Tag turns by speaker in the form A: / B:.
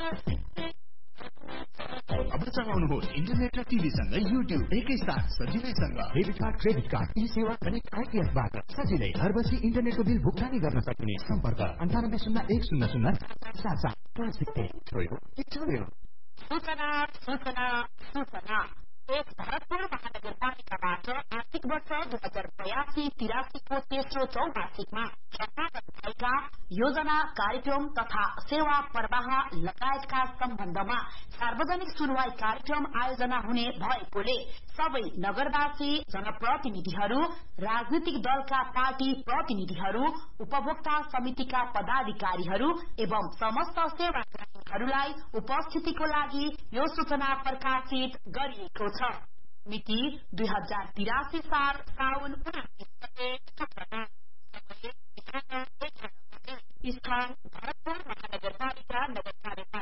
A: अब चलाउनुहोस् इन्टरनेट र टिभीसँग युट्युब एकैसाथ सजिलैसँग।
B: Debit card, credit card, e-Sewa connect आइपिएसबाट सजिलै घर बसी इन्टरनेटको बिल भुक्तानी गर्न सकिने। सम्पर्क 980100
C: सूचना एक भरतपुर महानगरपालिकाबाट आर्थिक वर्ष 2082-83 को तेस्रो चौमासिकमा सम्पादन भएका योजना, कार्यक्रम तथा सेवा प्रवाह लगायतका सम्बन्धमा सार्वजनिक सुनवाई कार्यक्रम आयोजना हुने भएकोले सबै नगरवासी, जनप्रतिनिधिहरू, राजनीतिक दलका पार्टी प्रतिनिधिहरू, उपभोक्ता समितिका पदाधिकारीहरू एवं समस्त सेवाग्राहीहरूलाई उपस्थितिको लागि यो सूचना प्रकाशित गरिएको छ। मिति 2083 साल साउन 29 गते शुक्रबार। समय बिहान 11 बजे। स्थान भरतपुर महानगरपालिका नगरपालिका